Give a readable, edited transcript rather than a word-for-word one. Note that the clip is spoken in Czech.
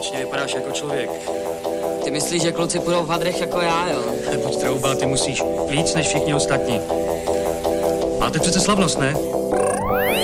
konečně vypadáš jako člověk. Ty myslíš, že kluci půjdou v hadrech jako já, jo? Buď trouba, ty musíš víc než všichni ostatní. Máte přece slavnost, ne?